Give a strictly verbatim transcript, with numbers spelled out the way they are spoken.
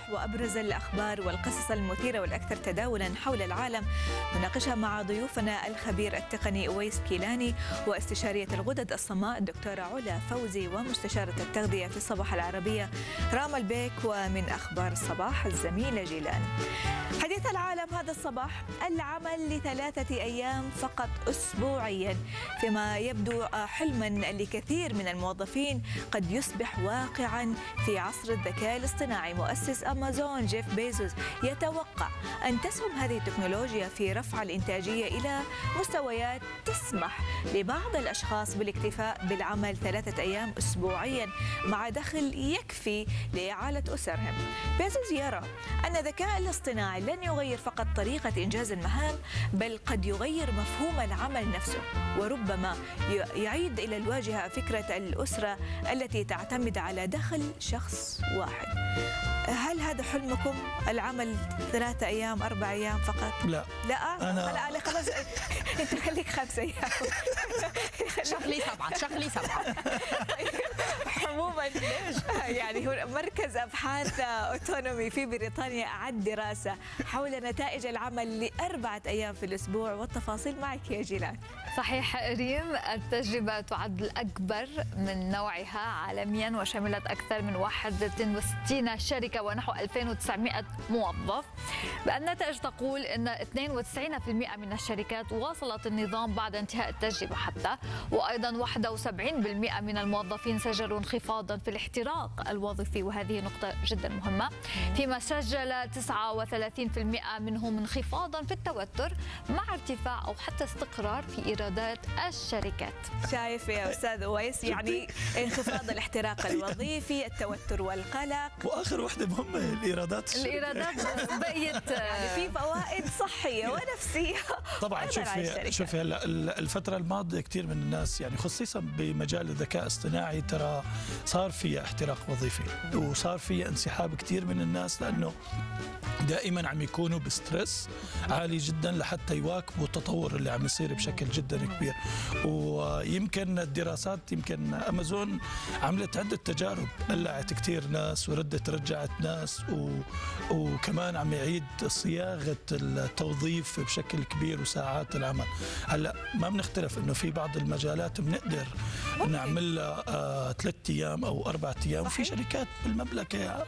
الصباح وأبرز الأخبار والقصص المثيرة والأكثر تداولا حول العالم نناقشها مع ضيوفنا الخبير التقني أويس كيلاني واستشارية الغدد الصماء الدكتورة علا فوزي ومستشارة التغذية في الصباح العربية راما البيك، ومن أخبار الصباح الزميلة جيلان. حديث العالم هذا الصباح العمل لثلاثة أيام فقط أسبوعيا، فيما يبدو حلما لكثير من الموظفين قد يصبح واقعا في عصر الذكاء الاصطناعي. مؤسس أمازون جيف بيزوس يتوقع أن تسهم هذه التكنولوجيا في رفع الإنتاجية إلى مستويات تسمح لبعض الأشخاص بالاكتفاء بالعمل ثلاثة أيام أسبوعيا مع دخل يكفي لإعالة أسرهم. بيزوس يرى أن الذكاء الاصطناعي لن يغير فقط طريقة إنجاز المهام، بل قد يغير مفهوم العمل نفسه، وربما يعيد إلى الواجهة فكرة الأسرة التي تعتمد على دخل شخص واحد. هل هذا حلمكم، العمل ثلاثة أيام أربع أيام فقط؟ لا لا أنا لا خلاص أنت خليك خمسة أيام شغلي سبعة شغلي سبعة عموما يعني هو مركز أبحاث أوتونومي في بريطانيا أعد دراسة حول نتائج العمل لأربعة أيام في الأسبوع، والتفاصيل معك يا جيلان. صحيح ريم، التجربة تعد الأكبر من نوعها عالميا وشملت أكثر من واحد وستين شركة ونحو ألفين وتسعمائة موظف. النتائج تقول أن اثنين وتسعين بالمئة من الشركات واصلت النظام بعد انتهاء التجربة حتى، وأيضا واحد وسبعين بالمئة من الموظفين سجلوا انخفاضا في الاحتراق الوظيفي، وهذه نقطة جدا مهمة، فيما سجل تسعة وثلاثين بالمئة منهم انخفاضا في التوتر مع ارتفاع أو حتى استقرار في إيرادات الشركات. شايف يا أستاذ أويس، يعني انخفاض الاحتراق الوظيفي، التوتر والقلق، وآخر واحدة مهمة الإيرادات. الإيرادات بقيت يعني في فوائد صحية ونفسية. طبعا شوفي شوفي هلا الفترة الماضية كثير من الناس يعني خصيصا بمجال الذكاء الاصطناعي ترى صار في احتراق وظيفي، وصار في انسحاب كثير من الناس، لأنه دائما عم يكونوا بستريس عالي جدا لحتى يواكبوا التطور اللي عم يصير بشكل جدا كبير. ويمكن الدراسات، يمكن أمازون عملت عدة تجارب، قلعت كثير ناس وردت رجعت ناس، و... وكمان عم يعيد صياغة التوظيف بشكل كبير وساعات العمل. هلا ما بنختلف انه في بعض المجالات بنقدر نعمل آه ثلاث ايام او اربع ايام، وفي شركات بالمملكة